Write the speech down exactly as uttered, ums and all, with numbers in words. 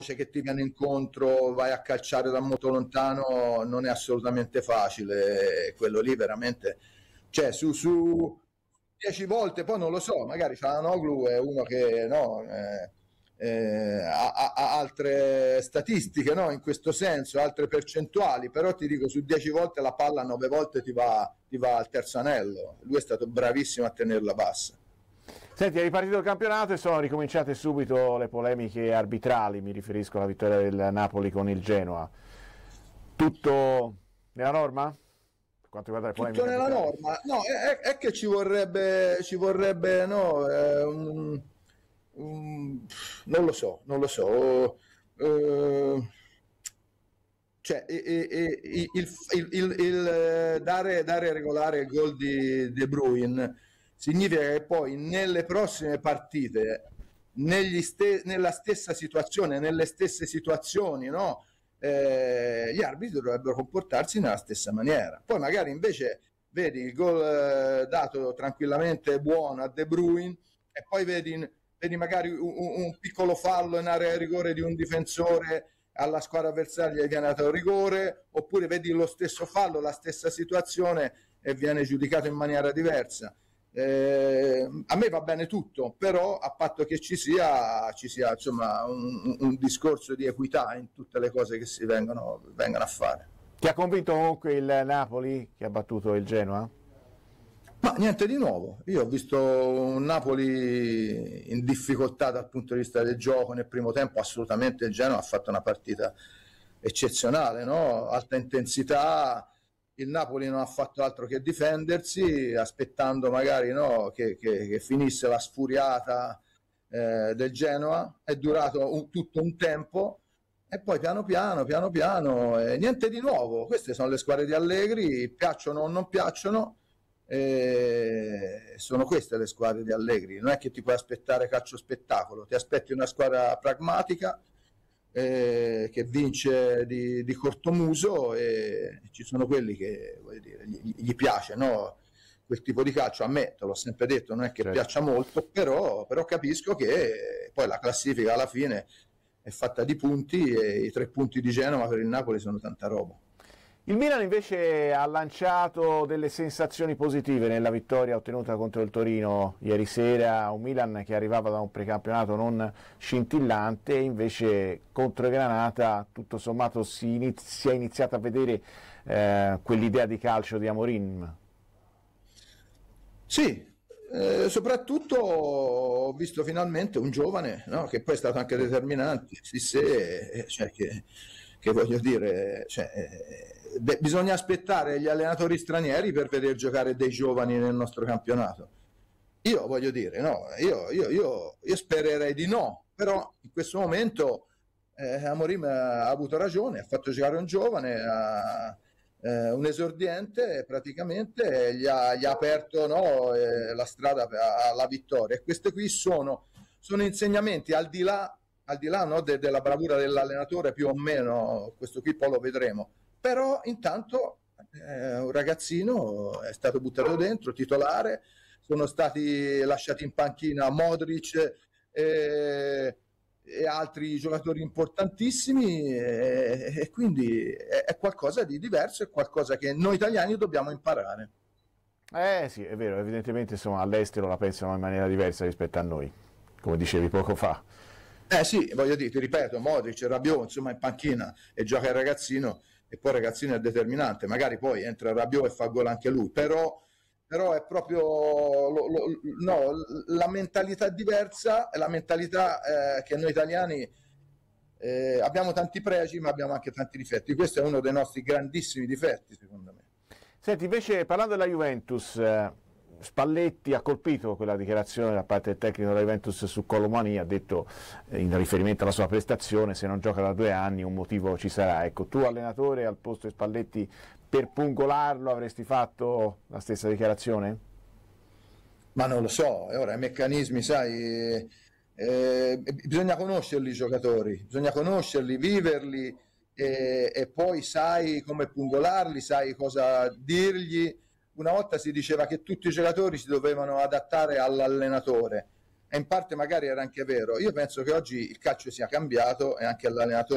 che ti viene incontro, vai a calciare da molto lontano, non è assolutamente facile, quello lì veramente, cioè su, su dieci volte, poi non lo so, magari Çalhanoğlu è uno che no, eh, eh, ha, ha- ha altre statistiche, no, in questo senso, altre percentuali, però ti dico su dieci volte la palla nove volte ti va, ti va al terzo anello, lui è stato bravissimo a tenerla bassa. Senti, è ripartito il campionato e sono ricominciate subito le polemiche arbitrali, mi riferisco alla vittoria del Napoli con il Genoa. Tutto nella norma? Per quanto riguarda le polemiche Tutto nella arbitrali? norma, no, è, è- è che ci vorrebbe, ci vorrebbe, no, eh, un- un- non lo so, non lo so, eh, cioè, e- e- e- il, il- il- il, eh, dare, dare regolare il gol di De Bruyne significa che poi nelle prossime partite, negli ste- nella stessa situazione, nelle stesse situazioni, no? Eh, gli arbitri dovrebbero comportarsi nella stessa maniera. Poi magari invece vedi il gol eh, dato tranquillamente buono a De Bruyne e poi vedi, vedi magari un, un piccolo fallo in area di rigore di un difensore, alla squadra avversaria gli viene dato rigore, oppure vedi lo stesso fallo, la stessa situazione e viene giudicato in maniera diversa. Eh, a me va bene tutto, però a patto che ci sia, ci sia insomma un, un discorso di equità in tutte le cose che si vengono, vengono a fare. Ti ha convinto comunque il Napoli che ha battuto il Genoa? Ma niente di nuovo, io ho visto un Napoli in difficoltà dal punto di vista del gioco nel primo tempo, assolutamente il Genoa ha fatto una partita eccezionale, no? Alta intensità, il Napoli non ha fatto altro che difendersi, aspettando magari no, che, che- che finisse la sfuriata eh, del Genoa, è durato un- tutto un tempo e poi piano piano, piano piano, eh, niente di nuovo, queste sono le squadre di Allegri, piacciono o non piacciono. Eh, sono queste le squadre di Allegri, non è che ti puoi aspettare calcio spettacolo, ti aspetti una squadra pragmatica eh, che vince di, di cortomuso e ci sono quelli che voglio dire, gli, gli piace no? Quel tipo di calcio, a me te l'ho sempre detto, non è che Certo. piaccia molto, però, però capisco che poi la classifica alla fine è fatta di punti e i tre punti di Genova per il Napoli sono tanta roba. Il Milan invece ha lanciato delle sensazioni positive nella vittoria ottenuta contro il Torino ieri sera, un Milan che arrivava da un precampionato non scintillante e invece contro il Granata tutto sommato si, iniz- si è iniziata a vedere eh, quell'idea di calcio di Amorim. Sì, eh, soprattutto ho visto finalmente un giovane, no, che poi è stato anche determinante, sì, sì, eh, cioè che, che voglio dire, cioè, eh, de- bisogna aspettare gli allenatori stranieri per vedere giocare dei giovani nel nostro campionato. Io voglio dire, no, io, io- io- io spererei di no, però in questo momento eh, Amorim ha avuto ragione, ha fatto giocare un giovane, ha- eh, un esordiente, e praticamente gli ha, gli ha aperto no, eh, la strada per- alla vittoria. E questi qui sono, sono insegnamenti al di là, al di là no, de- della bravura dell'allenatore, più o meno, questo qui poi lo vedremo. Però intanto eh, un ragazzino è stato buttato dentro, titolare, sono stati lasciati in panchina Modric eh, e altri giocatori importantissimi e, e quindi è, è qualcosa di diverso, è qualcosa che noi italiani dobbiamo imparare. Eh sì, è vero, evidentemente insomma, all'estero la pensano in maniera diversa rispetto a noi, come dicevi poco fa. Eh sì, voglio dire, ti ripeto, Modric, Rabiot, insomma in panchina e gioca il ragazzino e poi il ragazzino è determinante, magari poi entra Rabiot e fa gol anche lui, però, però è proprio lo- lo- no, la mentalità diversa, è la mentalità eh, che noi italiani eh, abbiamo tanti pregi ma abbiamo anche tanti difetti, questo è uno dei nostri grandissimi difetti secondo me. Senti, invece parlando della Juventus, eh, Spalletti ha colpito quella dichiarazione da parte del tecnico della Juventus su Colomani, ha detto eh, in riferimento alla sua prestazione, se non gioca da due anni un motivo ci sarà. Ecco, tu allenatore al posto di Spalletti per pungolarlo avresti fatto la stessa dichiarazione? Ma non lo so, e ora i meccanismi, sai, eh, bisogna conoscerli i giocatori, bisogna conoscerli, viverli e, e poi sai come pungolarli, sai cosa dirgli. Una volta si diceva che tutti i giocatori si dovevano adattare all'allenatore e in parte magari era anche vero. Io penso che oggi il calcio sia cambiato e anche l'allenatore